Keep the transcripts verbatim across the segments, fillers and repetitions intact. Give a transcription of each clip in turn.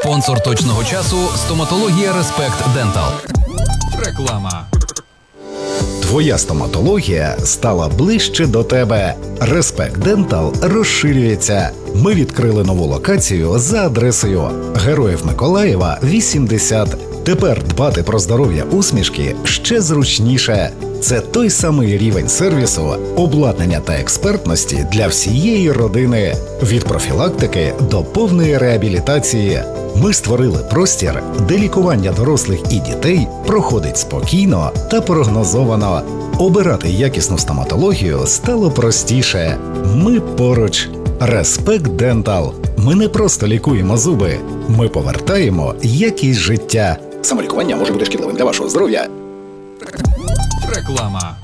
Спонсор точного часу – стоматологія Респект Дентал. Реклама. Твоя стоматологія стала ближче до тебе. Респект Дентал розширюється. Ми відкрили нову локацію за адресою Героїв Миколаєва, вісімдесят. Тепер дбати про здоров'я усмішки ще зручніше. Це той самий рівень сервісу, обладнання та експертності для всієї родини. Від профілактики до повної реабілітації. Ми створили простір, де лікування дорослих і дітей проходить спокійно та прогнозовано. Обирати якісну стоматологію стало простіше. Ми поруч. Респект Дентал. Ми не просто лікуємо зуби. Ми повертаємо якість життя. Самолікування може бути шкідливим для вашого здоров'я. Реклама.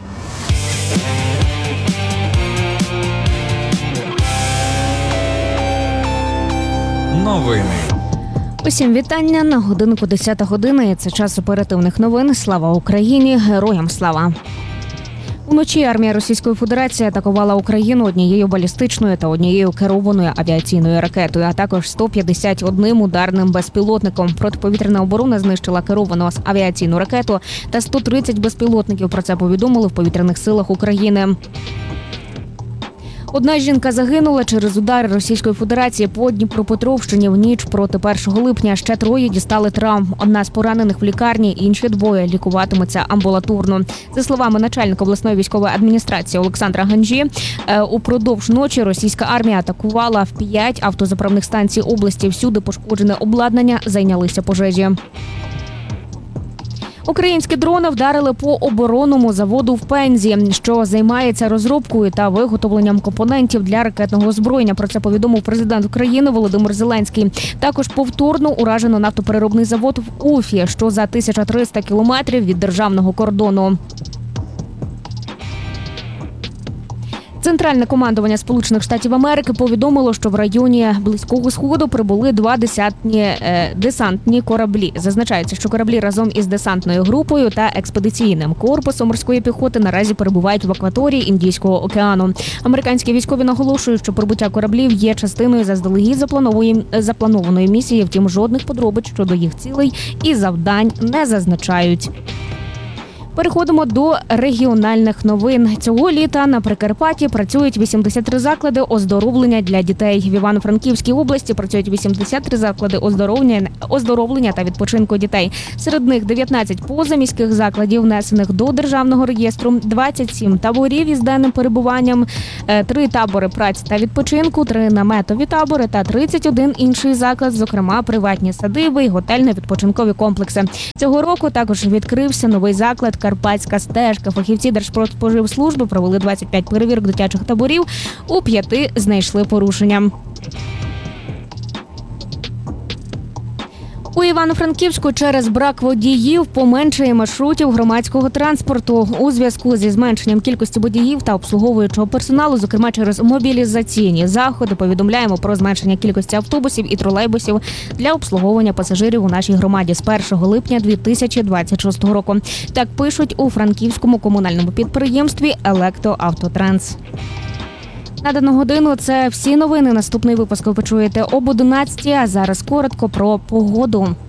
Новини. Усім вітання. На годинку десята година. І це час оперативних новин. Слава Україні! Героям слава! Уночі армія Російської Федерації атакувала Україну однією балістичною та однією керованою авіаційною ракетою, а також сто п'ятдесят одним ударним безпілотником. Протиповітряна оборона знищила керовану авіаційну ракету та сто тридцять безпілотників. Про це повідомили в повітряних силах України. Одна жінка загинула через удари Російської Федерації по Дніпропетровщині в ніч проти першого липня. Ще троє дістали травм. Одна з поранених в лікарні, інші двоє лікуватимуться амбулаторно. За словами начальника обласної військової адміністрації Олександра Ганжі, упродовж ночі російська армія атакувала в п'ять автозаправних станцій області. Всюди пошкоджене обладнання, зайнялися пожежі. Українські дрони вдарили по оборонному заводу в Пензі, що займається розробкою та виготовленням компонентів для ракетного озброєння. Про це повідомив президент України Володимир Зеленський. Також повторно уражено нафтопереробний завод в Уфі, що за тисячу триста кілометрів від державного кордону. Центральне командування Сполучених Штатів Америки повідомило, що в районі Близького Сходу прибули два десантні, е, десантні кораблі. Зазначається, що кораблі разом із десантною групою та експедиційним корпусом морської піхоти наразі перебувають в акваторії Індійського океану. Американські військові наголошують, що прибуття кораблів є частиною заздалегідь запланованої місії, втім жодних подробиць щодо їх цілей і завдань не зазначають. Переходимо до регіональних новин. Цього літа на Прикарпатті працюють вісімдесят три заклади оздоровлення для дітей. В Івано-Франківській області працюють вісімдесят три заклади оздоровлення, оздоровлення та відпочинку дітей. Серед них дев'ятнадцять позаміських закладів, внесених до державного реєстру, двадцять сім таборів із денним перебуванням, три табори праці та відпочинку, три наметові табори та тридцять один інший заклад, зокрема приватні садиби і готельно-відпочинкові комплекси. Цього року також відкрився новий заклад «Карпатська стежка». Фахівці Держпродспоживслужби провели двадцять п'ять перевірок дитячих таборів, у п'яти знайшли порушення. У Івано-Франківську через брак водіїв поменшає маршрутів громадського транспорту. У зв'язку зі зменшенням кількості водіїв та обслуговуючого персоналу, зокрема через мобілізаційні заходи, повідомляємо про зменшення кількості автобусів і тролейбусів для обслуговування пасажирів у нашій громаді з першого липня дві тисячі двадцять шостого року. Так пишуть у франківському комунальному підприємстві «Електроавтотранс». На дану годину це всі новини. Наступний випуск ви почуєте об одинадцятій, а зараз коротко про погоду.